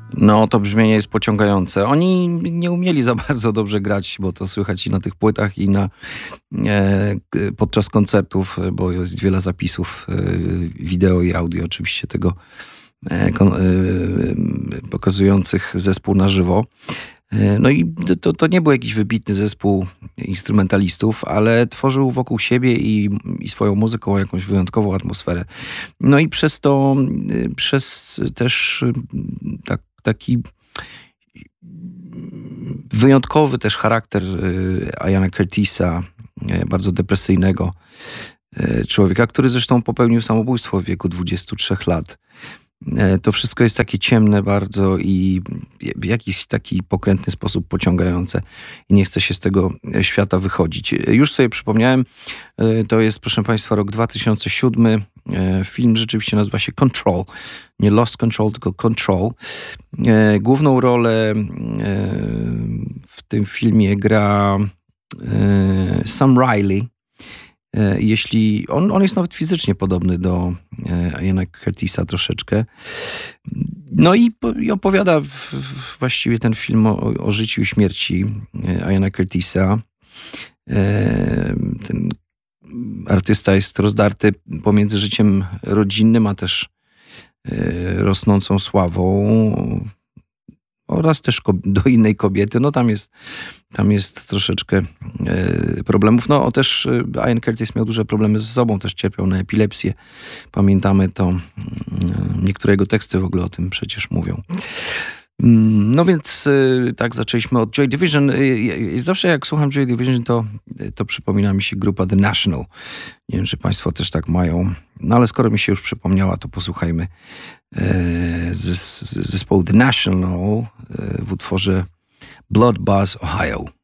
No, to brzmienie jest pociągające. Oni nie umieli za bardzo dobrze grać, bo to słychać i na tych płytach, i podczas koncertów, bo jest wiele zapisów wideo i audio oczywiście tego pokazujących zespół na żywo. No i to nie był jakiś wybitny zespół instrumentalistów, ale tworzył wokół siebie i swoją muzyką jakąś wyjątkową atmosferę. No i przez to, przez też taki wyjątkowy też charakter Iana Curtisa, bardzo depresyjnego człowieka, który zresztą popełnił samobójstwo w wieku 23 lat. To wszystko jest takie ciemne bardzo i w jakiś taki pokrętny sposób pociągające i nie chce się z tego świata wychodzić. Już sobie przypomniałem, to jest, proszę Państwa, rok 2007. Film rzeczywiście nazywa się Control. Nie Lost Control, tylko Control. Główną rolę w tym filmie gra Sam Riley. Jeśli on jest nawet fizycznie podobny do Iana Curtisa troszeczkę. No i opowiada właściwie ten film o życiu i śmierci Iana Curtisa. Ten artysta jest rozdarty pomiędzy życiem rodzinnym, a też rosnącą sławą oraz też do innej kobiety. No tam jest troszeczkę problemów. No też Ian Curtis miał duże problemy z sobą, też cierpiał na epilepsję. Pamiętamy to. Niektóre jego teksty w ogóle o tym przecież mówią. No więc tak zaczęliśmy od Joy Division. Zawsze jak słucham Joy Division, to przypomina mi się grupa The National. Nie wiem, czy Państwo też tak mają. No ale skoro mi się już przypomniała, to posłuchajmy zespołu The National w utworze Blood Buzz Ohio.